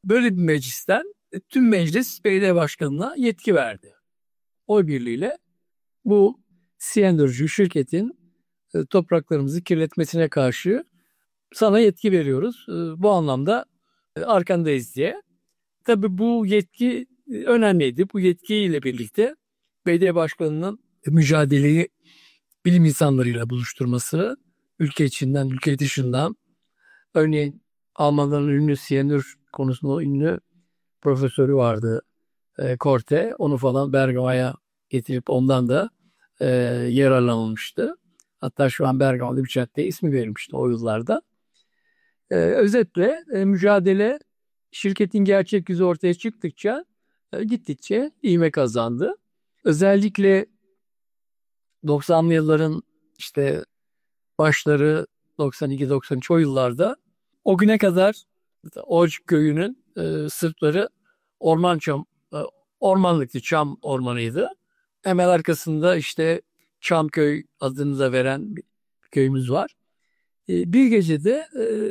böyle bir meclisten tüm meclis belediye başkanına yetki verdi. Oy birliğiyle bu Siyanürcü şirketin topraklarımızı kirletmesine karşı sana yetki veriyoruz. Bu anlamda arkandayız diye. Tabii bu yetki önemliydi. Bu yetkiyle birlikte belediye başkanının mücadeleyi bilim insanlarıyla buluşturması, ülke içinden, ülke dışından, örneğin Almanların ünlü siyanür konusunda ünlü profesörü vardı, Korte. Onu falan Bergama'ya getirip ondan da yararlanılmıştı. Hatta şu an Bergama'da bir caddeye ismi verilmişti o yıllarda. Özetle mücadele şirketin gerçek yüzü ortaya çıktıkça gittikçe ivme kazandı. Özellikle 90'lı yılların işte başları 92-93 o yıllarda o güne kadar Orcuk köyünün sırtları orman çam ormanlıktı, çam ormanıydı. Hemen arkasında işte Çamköy adını da veren bir köyümüz var. Bir gecede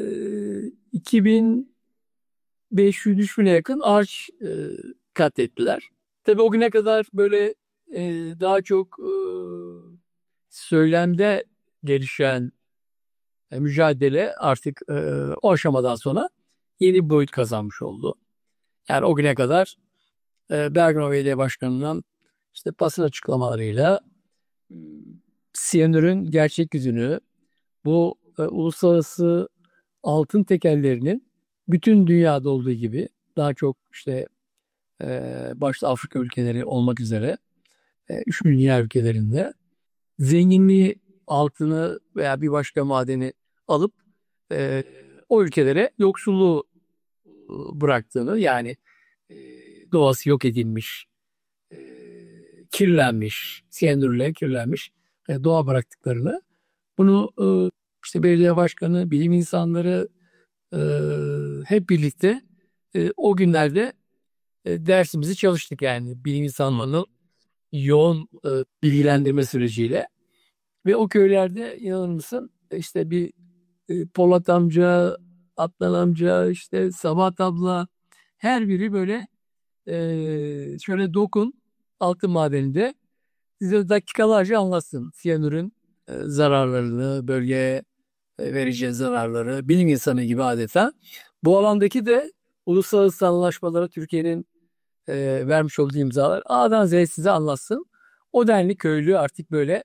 2500-3000'e yakın ağaç katlettiler. Tabii o güne kadar böyle daha çok söylemde gelişen mücadele artık o aşamadan sonra yeni bir boyut kazanmış oldu. Yani o güne kadar Bergama Belediye Başkanı'nın işte basın açıklamalarıyla siyanürün gerçek yüzünü, bu uluslararası altın tekellerinin bütün dünyada olduğu gibi daha çok işte başta Afrika ülkeleri olmak üzere 3 dünya ülkelerinde zenginliği altını veya bir başka madeni alıp o ülkelere yoksulluğu bıraktığını, yani e, doğası yok edilmiş, e, kirlenmiş, siyanürle kirlenmiş doğa bıraktıklarını, bunu işte belediye başkanı, bilim insanları e, hep birlikte o günlerde dersimizi çalıştık, yani bilim insanlarının yoğun bilgilendirme süreciyle. Ve o köylerde inanır mısın işte bir Polat amca, Adnan amca, işte Sabahat abla, her biri böyle şöyle dokun altın madeninde size dakikalarca anlatsın siyanürün zararlarını, bölgeye vereceği zararları, bilim insanı gibi adeta. Bu alandaki de uluslararası anlaşmalara Türkiye'nin vermiş olduğu imzalar A'dan Z'ye size anlatsın. O denli köylü artık böyle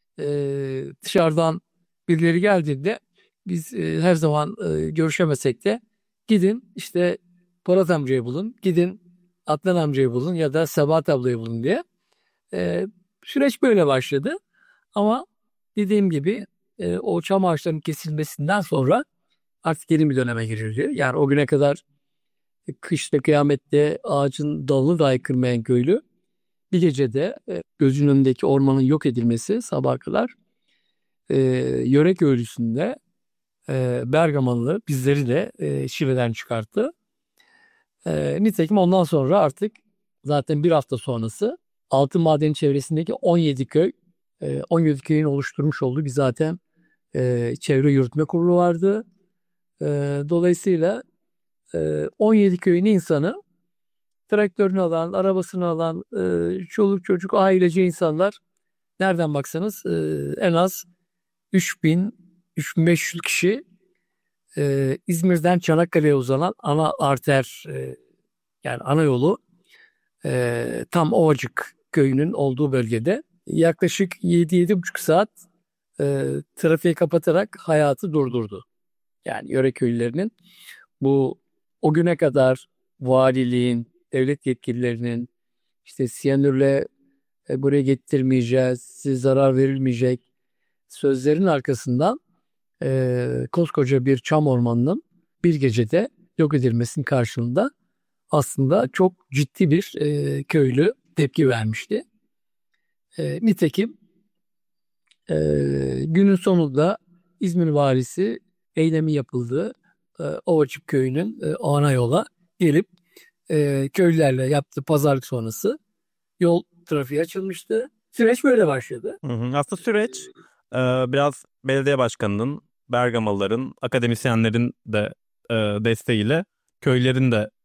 dışarıdan birileri geldiğinde biz her zaman görüşemesek de gidin işte Polat amcayı bulun, gidin Adnan amcayı bulun ya da Sabahat ablayı bulun diye. Süreç böyle başladı. Ama dediğim gibi o çam ağaçlarının kesilmesinden sonra artık yeni bir döneme girildi. Yani o güne kadar kışta kıyamette ağacın dalını dahi kırmayan köylü bir gecede gözünün önündeki ormanın yok edilmesi sabaha kadar e, yörek öğrüsünde Bergamalı bizleri de şiveden çıkarttı. Nitekim ondan sonra artık zaten bir hafta sonrası altın madeni çevresindeki 17 köy, 17 köyün oluşturmuş olduğu bir zaten çevre yürütme kurulu vardı. E, Dolayısıyla 17 köyün insanı, traktörünü alan, arabasını alan, çoluk çocuk, ailece insanlar, nereden baksanız en az 3000-3500 kişi İzmir'den Çanakkale'ye uzanan ana arter, yani ana yolu tam Ovacık köyünün olduğu bölgede yaklaşık 7-7,5 saat trafiği kapatarak hayatı durdurdu. Yani yöre köylülerinin bu o güne kadar valiliğin, devlet yetkililerinin işte siyanürle buraya getirmeyeceğiz, size zarar verilmeyecek sözlerin arkasından koskoca bir çam ormanının bir gecede yok edilmesinin karşılığında aslında çok ciddi bir köylü tepki vermişti. Nitekim e, günün sonunda İzmir valisi eylemi yapıldığı Ovacık köyünün ana yola gelip köylülerle yaptığı pazarlık sonrası yol trafiğe açılmıştı. Süreç böyle başladı. Hı hı. Aslında süreç biraz belediye başkanının, Bergamalıların, akademisyenlerin de desteğiyle köylerin de